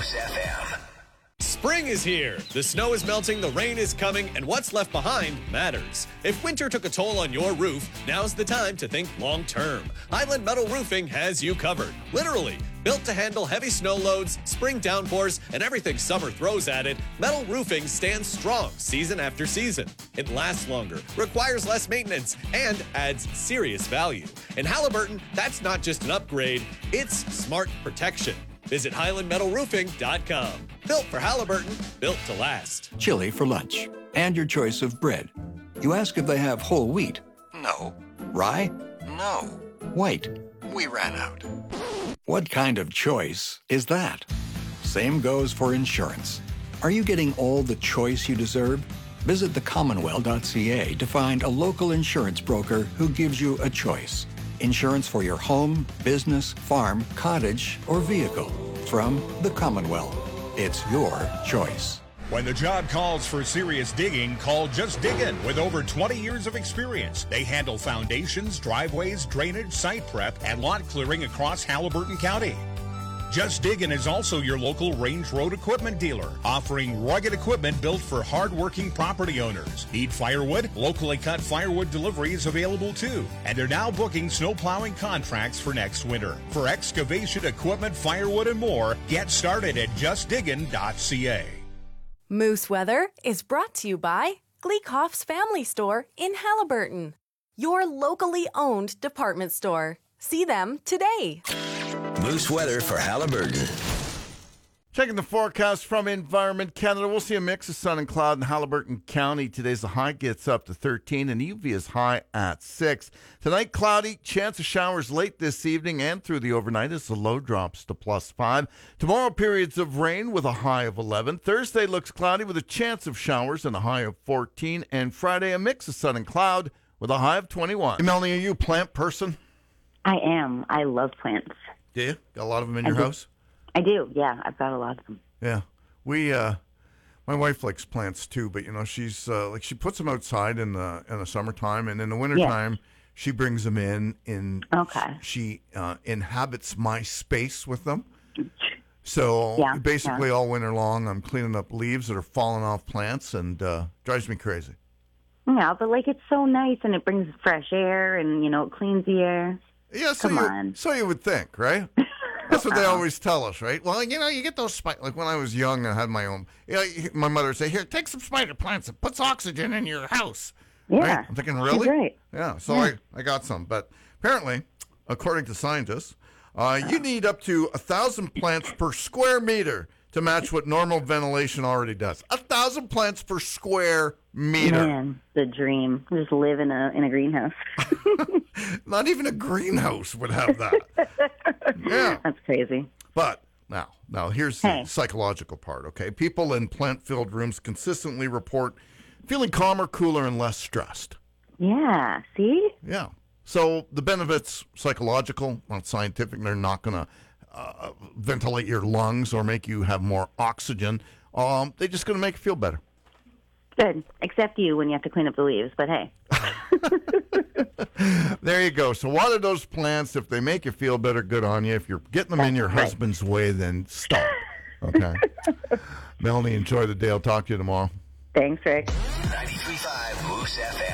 Moose FM. Spring is here. The snow is melting, the rain is coming, and what's left behind matters. If winter took a toll on your roof, now's the time to think long-term. Highland Metal Roofing has you covered. Literally. Built to handle heavy snow loads, spring downpours, and everything summer throws at it, metal roofing stands strong season after season. It lasts longer, requires less maintenance, and adds serious value. In Halliburton, that's not just an upgrade, it's smart protection. Visit HighlandMetalRoofing.com. Built for Halliburton, built to last. Chili for lunch, and your choice of bread. You ask if they have whole wheat. No. Rye? No. White? We ran out. What kind of choice is that? Same goes for insurance. Are you getting all the choice you deserve? Visit thecommonwealth.ca to find a local insurance broker who gives you a choice. Insurance for your home, business, farm, cottage, or vehicle. From the Commonwealth. It's your choice. When the job calls for serious digging, call Just Diggin' with over 20 years of experience. They handle foundations, driveways, drainage, site prep, and lot clearing across Halliburton County. Just Diggin' is also your local Range Road equipment dealer, offering rugged equipment built for hard-working property owners. Need firewood? Locally cut firewood delivery is available too. And they're now booking snow plowing contracts for next winter. For excavation equipment, firewood, and more, get started at justdiggin.ca. Moose Weather is brought to you by Gleekhoff's Family Store in Halliburton, your locally owned department store. See them today. Moose weather for Halliburton. Checking the forecast from Environment Canada, we'll see a mix of sun and cloud in Halliburton County. Today's the high gets up to 13 and UV is high at 6. Tonight, cloudy, chance of showers late this evening and through the overnight as the low drops to +5. Tomorrow, periods of rain with a high of 11. Thursday looks cloudy with a chance of showers and a high of 14. And Friday, a mix of sun and cloud with a high of 21. Hey, Melanie, are you a plant person? I am. I love plants. Do you? Got a lot of them in your house? I do, yeah. I've got a lot of them. Yeah. My wife likes plants too, but she's she puts them outside in the summertime, and in the wintertime, she brings them in. Okay. She inhabits my space with them. So basically all winter long, I'm cleaning up leaves that are falling off plants, and drives me crazy. Yeah, but it's so nice, and it brings fresh air, and it cleans the air. Yeah, so you would think, right? That's what they always tell us, right? Well, you get those like when I was young, I had my own. My mother would say, "Here, take some spider plants. It puts oxygen in your house." Yeah, right? I'm thinking, really? She's right. Yeah. So I got some, but apparently, according to scientists, you need up to 1,000 plants per square meter to match what normal ventilation already does. 1,000 plants per square meter. Man, the dream. Just live in a greenhouse. Not even a greenhouse would have that. Yeah. That's crazy. But now here's the psychological part, okay? People in plant-filled rooms consistently report feeling calmer, cooler, and less stressed. Yeah, see? Yeah. So the benefits, psychological, not scientific. They're not going to ventilate your lungs or make you have more oxygen. They're just going to make you feel better. Good. Except you when you have to clean up the leaves, but hey. There you go. So water those plants. If they make you feel better, good on you. If you're getting them in your husband's way, then stop. Okay. Melanie, enjoy the day. I'll talk to you tomorrow. Thanks, Rick. 93.5 Moose FM.